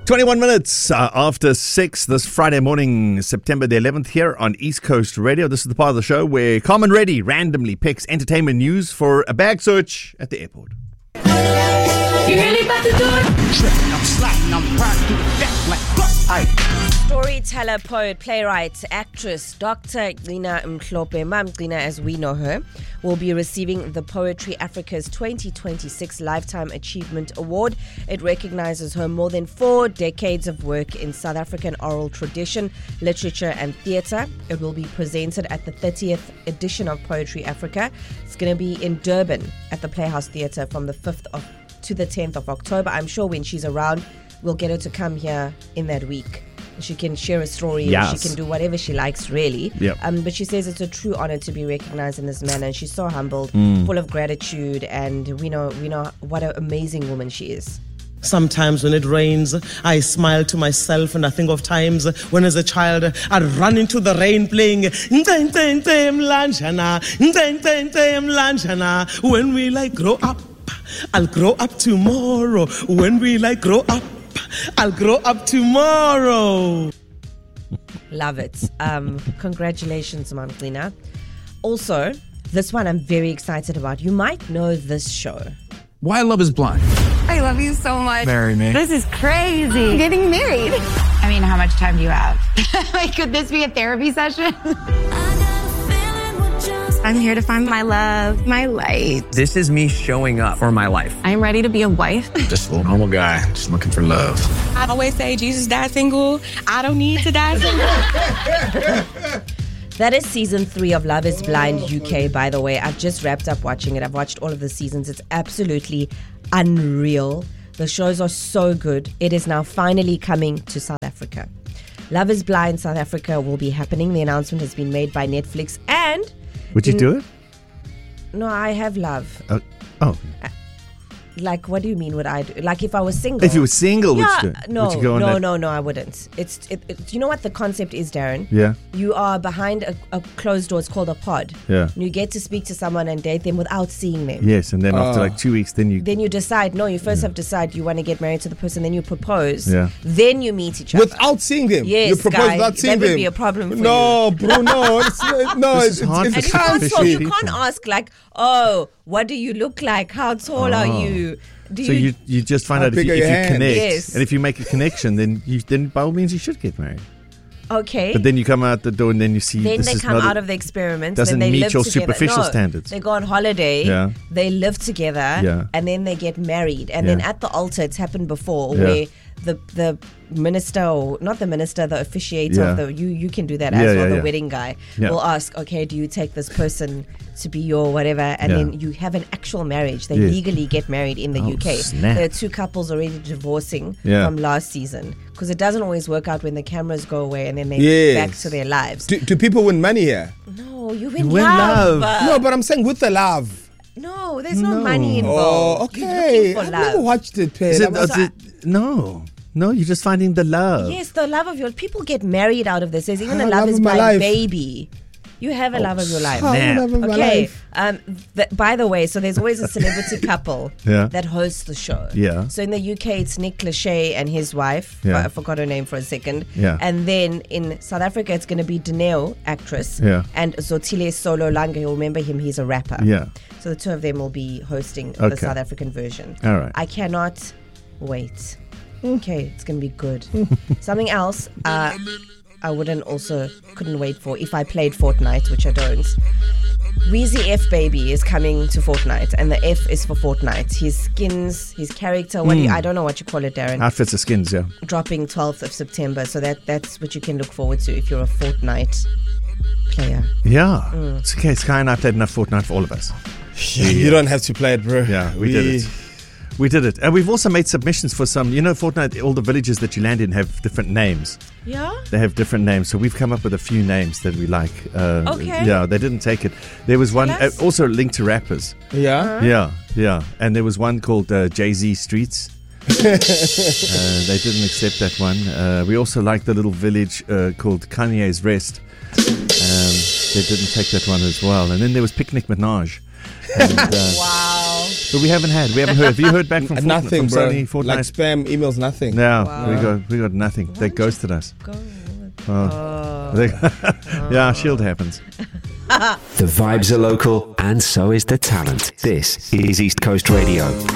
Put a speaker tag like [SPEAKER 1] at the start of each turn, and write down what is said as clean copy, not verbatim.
[SPEAKER 1] 21 minutes after 6 this Friday morning, September the 11th, here on East Coast Radio. This is the part of the show where Carmen Reddy randomly picks entertainment news for a bag search at the airport.
[SPEAKER 2] You really about to do it?
[SPEAKER 3] I'm sliding, I'm riding through the back like
[SPEAKER 4] Storyteller, poet, playwright, actress, Dr. Gcina Mhlope, Mam Gcina as we know her, will be receiving the Poetry Africa's 2026 Lifetime Achievement Award. It recognizes her more than 4 decades of work in South African oral tradition, literature and theatre. It will be presented at the 30th edition of Poetry Africa. It's going to be in Durban at the Playhouse Theatre from the 5th to the 10th of October. I'm sure when she's around, we'll get her to come here in that week. She can share a story.
[SPEAKER 1] Yes.
[SPEAKER 4] She can do whatever she likes, really.
[SPEAKER 1] Yep.
[SPEAKER 4] But she says it's a true honor to be recognized in this manner. And she's so humbled, full of gratitude. And we know what an amazing woman she is.
[SPEAKER 5] Sometimes when it rains, I smile to myself and I think of times when as a child I'd run into the rain playing when we like grow up, I'll grow up tomorrow. When we like grow up, I'll grow up tomorrow.
[SPEAKER 4] Love it. Congratulations, Mam Gcina. Also, this one I'm very excited about. You might know this show.
[SPEAKER 3] Why Love is Blind.
[SPEAKER 6] I love you so much.
[SPEAKER 3] Marry me.
[SPEAKER 6] This is crazy. Getting married. I mean, how much time do you have? Like, could this be a therapy session? I'm here to find my love, my light.
[SPEAKER 7] This is me showing up for my life.
[SPEAKER 6] I'm ready to be a wife.
[SPEAKER 3] Just a little normal guy, just looking for love.
[SPEAKER 8] I always say Jesus died single. I don't need to die single.
[SPEAKER 4] That is season 3 of Love is Blind UK, by the way. I've just wrapped up watching it. I've watched all of the seasons. It's absolutely unreal. The shows are so good. It is now finally coming to South Africa. Love is Blind South Africa will be happening. The announcement has been made by Netflix and...
[SPEAKER 1] Would you do it?
[SPEAKER 4] No, I have love. Like, what do you mean would I do? Like, if I was single.
[SPEAKER 1] If you were single, would you do it?
[SPEAKER 4] No,
[SPEAKER 1] Would you go on that?
[SPEAKER 4] no, I wouldn't. You know what the concept is, Darren?
[SPEAKER 1] Yeah.
[SPEAKER 4] You are behind a closed door. It's called a pod.
[SPEAKER 1] Yeah.
[SPEAKER 4] And you get to speak to someone and date them without seeing them.
[SPEAKER 1] Yes, and then after like 2 weeks, then you...
[SPEAKER 4] Then you decide, you first have to decide you want to get married to the person, then you propose.
[SPEAKER 1] Yeah.
[SPEAKER 4] Then you meet each other.
[SPEAKER 9] Without seeing them?
[SPEAKER 4] Yes,
[SPEAKER 9] You propose
[SPEAKER 4] guy,
[SPEAKER 9] without seeing
[SPEAKER 4] that would
[SPEAKER 9] them?
[SPEAKER 4] be a problem for
[SPEAKER 9] No, bro, no.
[SPEAKER 1] This is hard
[SPEAKER 4] you.
[SPEAKER 1] for
[SPEAKER 4] And you can't
[SPEAKER 1] superficial
[SPEAKER 4] talk. You
[SPEAKER 1] people.
[SPEAKER 4] can't ask like, oh, what do you look like? How tall are you?
[SPEAKER 1] So you just find out if
[SPEAKER 9] big
[SPEAKER 1] you
[SPEAKER 9] are your hands?
[SPEAKER 1] connect.
[SPEAKER 4] Yes.
[SPEAKER 1] And if you make a connection, then by all means you should get married.
[SPEAKER 4] Okay.
[SPEAKER 1] But then you come out the door and then you see
[SPEAKER 4] Then
[SPEAKER 1] this
[SPEAKER 4] they
[SPEAKER 1] is
[SPEAKER 4] come
[SPEAKER 1] not
[SPEAKER 4] out of the experiment.
[SPEAKER 1] doesn't
[SPEAKER 4] then they
[SPEAKER 1] meet
[SPEAKER 4] live
[SPEAKER 1] your
[SPEAKER 4] together.
[SPEAKER 1] superficial
[SPEAKER 4] No,
[SPEAKER 1] standards.
[SPEAKER 4] They go on holiday.
[SPEAKER 1] Yeah.
[SPEAKER 4] They live together.
[SPEAKER 1] Yeah.
[SPEAKER 4] And then they get married. And then at the altar, it's happened before,
[SPEAKER 1] Yeah.
[SPEAKER 4] where the minister, or not the minister, the officiator
[SPEAKER 1] Yeah.
[SPEAKER 4] of the you can do that
[SPEAKER 1] Yeah,
[SPEAKER 4] as well.
[SPEAKER 1] yeah,
[SPEAKER 4] The
[SPEAKER 1] yeah.
[SPEAKER 4] wedding guy
[SPEAKER 1] Yeah.
[SPEAKER 4] will ask, okay, do you take this person to be your whatever? And
[SPEAKER 1] Yeah.
[SPEAKER 4] then you have an actual marriage. They
[SPEAKER 1] Yeah.
[SPEAKER 4] legally get married in the
[SPEAKER 1] Oh,
[SPEAKER 4] UK.
[SPEAKER 1] snap.
[SPEAKER 4] There are 2 couples already divorcing
[SPEAKER 1] Yeah.
[SPEAKER 4] from last season because it doesn't always work out when the cameras go away and then they
[SPEAKER 9] Yes.
[SPEAKER 4] get back to their lives.
[SPEAKER 9] Do people win money here?
[SPEAKER 4] No, you win
[SPEAKER 1] win
[SPEAKER 4] love.
[SPEAKER 1] love.
[SPEAKER 9] No, but I'm saying with the love.
[SPEAKER 4] No, there's no money involved.
[SPEAKER 9] Oh,
[SPEAKER 4] You're
[SPEAKER 9] okay.
[SPEAKER 4] looking for
[SPEAKER 9] I've
[SPEAKER 4] love.
[SPEAKER 9] never watched it,
[SPEAKER 1] Is
[SPEAKER 9] Pam.
[SPEAKER 1] it, no, you're just finding the love.
[SPEAKER 4] Yes, the love of your... People get married out of this. There's even a
[SPEAKER 9] Ah,
[SPEAKER 4] love
[SPEAKER 9] love
[SPEAKER 4] is
[SPEAKER 9] of my
[SPEAKER 4] blind
[SPEAKER 9] life.
[SPEAKER 4] baby. You have a love of your life.
[SPEAKER 9] Oh,
[SPEAKER 1] Snap.
[SPEAKER 9] love of my
[SPEAKER 4] Okay.
[SPEAKER 9] life.
[SPEAKER 4] By the way, so there's always a celebrity couple
[SPEAKER 1] Yeah.
[SPEAKER 4] that hosts the show.
[SPEAKER 1] Yeah.
[SPEAKER 4] So in the UK, it's Nick Lachey and his wife.
[SPEAKER 1] Yeah.
[SPEAKER 4] I forgot her name for a second.
[SPEAKER 1] Yeah.
[SPEAKER 4] And then in South Africa, it's going to be Dineo, actress.
[SPEAKER 1] Yeah.
[SPEAKER 4] And Zotile Solo Langa. You'll remember him. He's a rapper.
[SPEAKER 1] Yeah.
[SPEAKER 4] So the 2 of them will be hosting the
[SPEAKER 1] Okay.
[SPEAKER 4] South African version.
[SPEAKER 1] All right.
[SPEAKER 4] I cannot wait. Okay, it's going to be good. Something else I couldn't wait for if I played Fortnite, which I don't. Weezy F Baby is coming to Fortnite, and the F is for Fortnite. His skins, his character, I don't know what you call it, Darren.
[SPEAKER 1] Outfits and skins, yeah.
[SPEAKER 4] Dropping 12th of September, so that's what you can look forward to if you're a Fortnite player.
[SPEAKER 1] Yeah. It's okay. Sky and I played enough Fortnite for all of us.
[SPEAKER 9] You don't have to play it, bro.
[SPEAKER 1] Yeah, we did it. We did it. And we've also made submissions for some, Fortnite, all the villages that you land in have different names.
[SPEAKER 4] Yeah?
[SPEAKER 1] They have different names. So we've come up with a few names that we like.
[SPEAKER 4] Okay.
[SPEAKER 1] Yeah, they didn't take it. There was one,
[SPEAKER 4] us.
[SPEAKER 1] also linked to rappers.
[SPEAKER 9] Yeah?
[SPEAKER 1] Yeah. And there was one called Jay-Z Streets. They didn't accept that one. We also like the little village called Kanye's Rest. They didn't take that one as well. And then there was Picnic Minaj. And,
[SPEAKER 4] Wow.
[SPEAKER 1] But we haven't heard. Have you heard back from
[SPEAKER 9] nothing,
[SPEAKER 1] from
[SPEAKER 9] bro?
[SPEAKER 1] Sony, Fortnite?
[SPEAKER 9] Like spam emails, nothing.
[SPEAKER 1] No,
[SPEAKER 4] Wow.
[SPEAKER 1] we got nothing. They ghosted us.
[SPEAKER 4] Oh.
[SPEAKER 1] Yeah, Shield happens.
[SPEAKER 10] The vibes are local, and so is the talent. This is East Coast Radio.